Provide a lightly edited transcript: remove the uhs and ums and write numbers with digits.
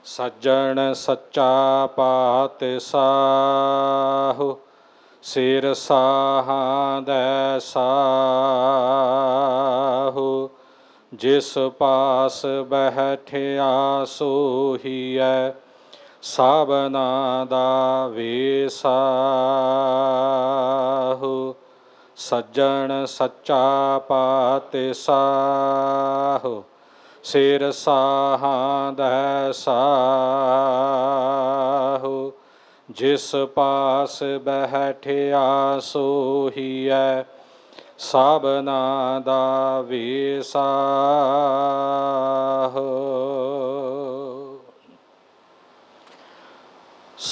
ਸੱਜਣ ਸੱਚਾ ਪਾਤਿਸਾਹੁ, ਸਿਰ ਸਾਹਾਂ ਦੈ ਸਾਹੁ। ਜਿਸ ਪਾਸ ਬੈਠਿਆ ਸੋਹੀਐ, ਸਭਨਾ ਦਾ ਵੇਸਾਹੁ। ਸੱਜਣ ਸੱਚਾ ਪਾਤਿਸਾਹੁ, ਸਿਰ ਸਾਹਾਂ ਦੈ ਸਾਹੁ। ਜਿਸ ਪਾਸ ਬੈਠਿਆ ਸੋਹੀਐ, ਸਭਨਾ ਦਾ ਵੇਸਾਹੁ।